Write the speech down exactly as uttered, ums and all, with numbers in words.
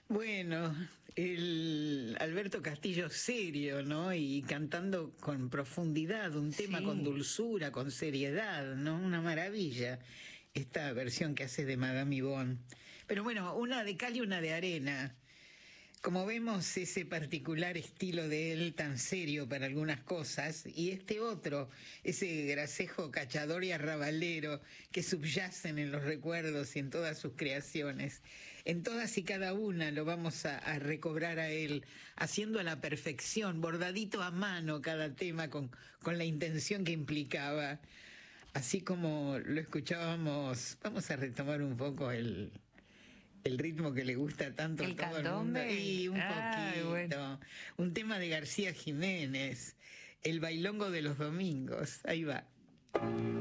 Bueno, el Alberto Castillo serio, ¿no? Y cantando con profundidad, un tema Sí. con dulzura, con seriedad, ¿no? Una maravilla esta versión que hace de Madame Yvonne. Pero bueno, una de cal y una de arena. Como vemos, ese particular estilo de él tan serio para algunas cosas, y este otro, ese gracejo cachador y arrabalero que subyacen en los recuerdos y en todas sus creaciones. En todas y cada una lo vamos a, a recobrar a él, haciendo a la perfección, bordadito a mano cada tema con, con la intención que implicaba. Así como lo escuchábamos, vamos a retomar un poco el... el ritmo que le gusta tanto ¿El a todo candombe? el mundo. Y un Ay, poquito. bueno. Un tema de García Jiménez, El bailongo de los domingos. Ahí va.